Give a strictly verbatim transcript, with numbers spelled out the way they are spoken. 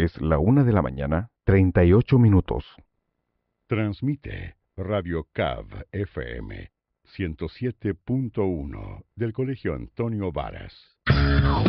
Es la una de la mañana, treinta y ocho minutos. Transmite Radio C A V F M ciento siete punto uno del Colegio Antonio Varas.